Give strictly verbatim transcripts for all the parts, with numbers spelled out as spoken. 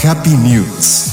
Happy News.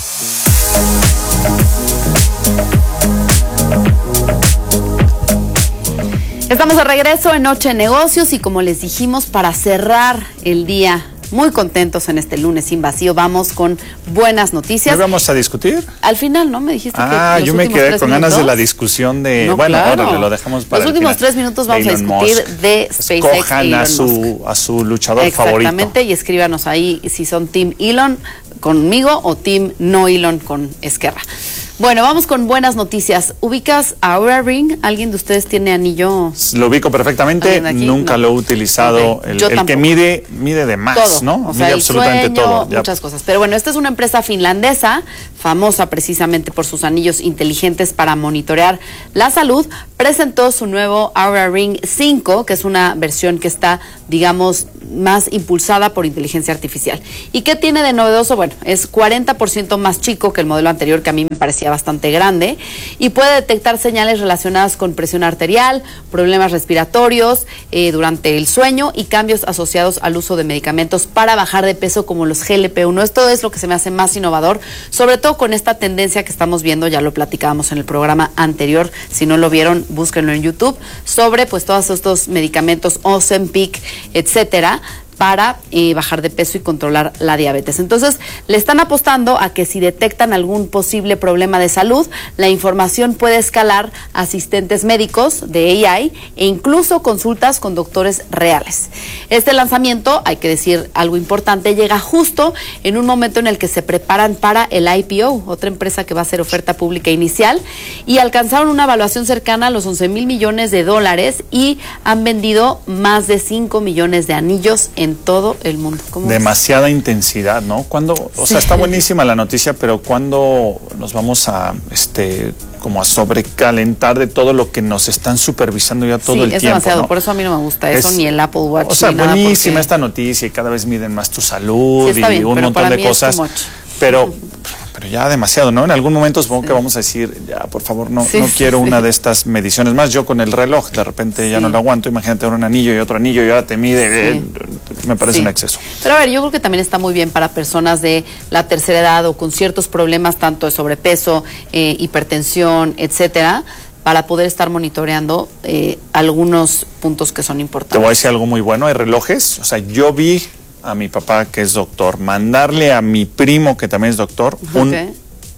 Estamos de regreso en Noche de Negocios y como les dijimos, para cerrar el día muy contentos en este lunes sin vacío, vamos con buenas noticias. ¿Qué vamos a discutir? Al final, ¿no? Me dijiste ah, que yo me quedé con ganas de la discusión de... No, bueno, claro. ahora lo dejamos para los últimos tres minutos vamos a discutir Musk. de SpaceX. Escojan a su, a su luchador Exactamente, favorito. Exactamente, y escríbanos ahí si son Team Elon conmigo o Team No Elon con Esquerra. Bueno, vamos con buenas noticias. ¿Ubicas a Oura Ring? ¿Alguien de ustedes tiene anillo? Lo ubico perfectamente, nunca no. lo he utilizado. Okay. El, el que mide, mide de más, todo, ¿no? O mide sea, absolutamente sueño, todo. Muchas ya. cosas. Pero bueno, esta es una empresa finlandesa, famosa precisamente por sus anillos inteligentes para monitorear la salud. Presentó su nuevo Oura Ring cinco, que es una versión que está, digamos, más impulsada por inteligencia artificial. ¿Y qué tiene de novedoso? Bueno, es cuarenta por ciento más chico que el modelo anterior, que a mí me parecía bastante grande, y puede detectar señales relacionadas con presión arterial, problemas respiratorios eh, durante el sueño y cambios asociados al uso de medicamentos para bajar de peso como los G L P uno. Esto es lo que se me hace más innovador, sobre todo con esta tendencia que estamos viendo, ya lo platicábamos en el programa anterior, si no lo vieron, búsquenlo en YouTube, sobre pues todos estos medicamentos Ozempic, etcétera, para eh, bajar de peso y controlar la diabetes. Entonces, le están apostando a que si detectan algún posible problema de salud, la información puede escalar a asistentes médicos de A I e incluso consultas con doctores reales. Este lanzamiento, hay que decir algo importante, llega justo en un momento en el que se preparan para el I P O, otra empresa que va a hacer oferta pública inicial, y alcanzaron una evaluación cercana a los once mil millones de dólares y han vendido más de cinco millones de anillos en en todo el mundo. Demasiada ves? intensidad, ¿no? Cuando, o sí. sea, está buenísima la noticia, pero cuando nos vamos a, este, como a sobrecalentar de todo lo que nos están supervisando ya todo sí, el es tiempo, demasiado, ¿no? Por eso a mí no me gusta eso, es, ni el Apple Watch. O sea, ni nada buenísima porque... esta noticia y cada vez miden más tu salud sí, y bien, un montón de cosas. Pero... Pero ya demasiado, ¿no? En algún momento supongo sí. que vamos a decir, ya, por favor, no, sí, no quiero sí. una de estas mediciones más. Yo con el reloj, de repente sí. ya no lo aguanto. Imagínate un anillo y otro anillo y ahora te mide. Sí. Eh, me parece sí. un exceso. Pero a ver, yo creo que también está muy bien para personas de la tercera edad o con ciertos problemas, tanto de sobrepeso, eh, hipertensión, etcétera, para poder estar monitoreando eh, algunos puntos que son importantes. Te voy a decir algo muy bueno, hay relojes. O sea, yo vi a mi papá, que es doctor, mandarle a mi primo, que también es doctor, okay. un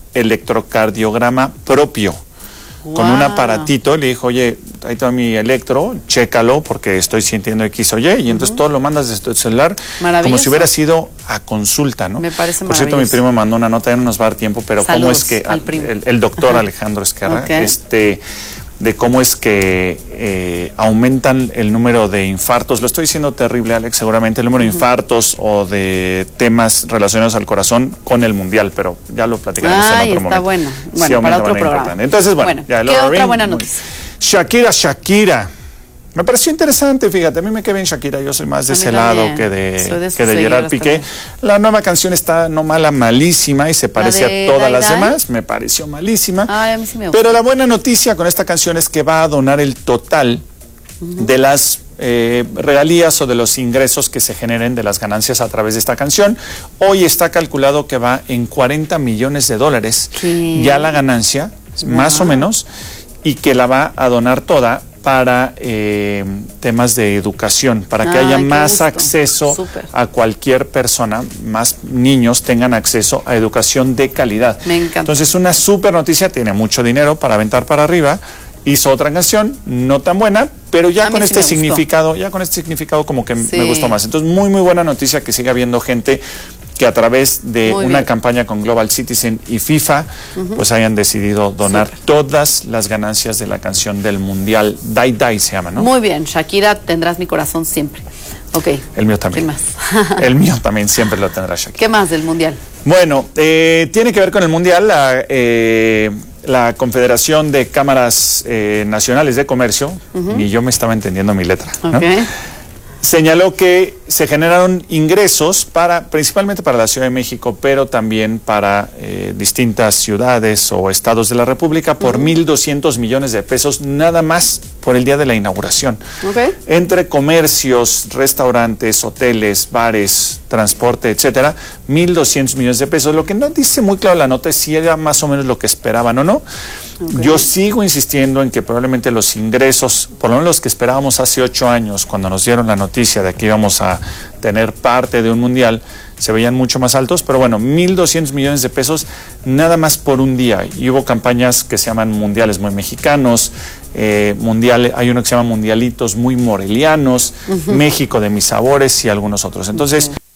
electrocardiograma propio, wow. con un aparatito. Le dijo, oye, ahí está mi electro, chécalo porque estoy sintiendo X o Y, y entonces uh-huh. todo lo mandas desde tu celular, como si hubiera sido a consulta, ¿no? Me parece Por cierto, mi primo me mandó una nota, ya no nos va a dar tiempo, pero Saludos cómo es que al primo. El, el doctor uh-huh. Alejandro Esquerra, okay. este... de cómo es que eh, aumentan el número de infartos. Lo estoy diciendo terrible, Alex, seguramente el número uh-huh. de infartos o de temas relacionados al corazón con el mundial, pero ya lo platicaremos Ay, en otro está momento. bueno. Bueno, sí, para otro programa. Importante. Entonces, bueno, bueno ya ¿qué otra ring, buena noticia? Shakira, Shakira. Me pareció interesante, fíjate, a mí me quedé bien Shakira, yo soy más de ese lado que de, de que de Gerard Piqué. También. La nueva canción está no mala, malísima y se parece a todas Dai las Dai? demás, me pareció malísima. Ay, a mí sí me gusta. Pero la buena noticia con esta canción es que va a donar el total uh-huh. de las eh, regalías o de los ingresos que se generen de las ganancias a través de esta canción. Hoy está calculado que va en cuarenta millones de dólares ¿Qué? ya la ganancia, wow. más o menos, y que la va a donar toda para eh, temas de educación, para que Ay, haya más gusto. acceso Súper. a cualquier persona, más niños tengan acceso a educación de calidad. Me encanta. Entonces, una súper noticia, tiene mucho dinero para aventar para arriba, hizo otra canción, no tan buena, pero ya a con este sí significado, ya con este significado como que sí. me gustó más. Entonces, muy, muy buena noticia que siga habiendo gente que a través de Muy una bien. campaña con Global Citizen y FIFA, uh-huh. pues hayan decidido donar Super. todas las ganancias de la canción del Mundial. Dai Dai se llama, ¿no? Muy bien, Shakira, tendrás mi corazón siempre. Ok. El mío también. ¿Qué más? El mío también siempre lo tendrá Shakira. ¿Qué más del Mundial? Bueno, eh, tiene que ver con el Mundial, la, eh, la Confederación de Cámaras eh, Nacionales de Comercio, uh-huh. y yo me estaba entendiendo mi letra, ¿no? Okay. Señaló que se generaron ingresos para, principalmente para la Ciudad de México, pero también para eh, distintas ciudades o estados de la República por uh-huh. mil doscientos millones de pesos, nada más por el día de la inauguración. Okay. Entre comercios, restaurantes, hoteles, bares, transporte, etcétera, mil doscientos millones de pesos. Lo que no dice muy claro la nota es si era más o menos lo que esperaban o no. Okay. Yo sigo insistiendo en que probablemente los ingresos, por lo menos los que esperábamos hace ocho años, cuando nos dieron la noticia de que íbamos a tener parte de un mundial, se veían mucho más altos, pero bueno, mil doscientos millones de pesos nada más por un día. Y hubo campañas que se llaman mundiales muy mexicanos, eh, mundial, hay uno que se llama mundialitos muy morelianos, uh-huh. México de mis sabores y algunos otros. Entonces, okay.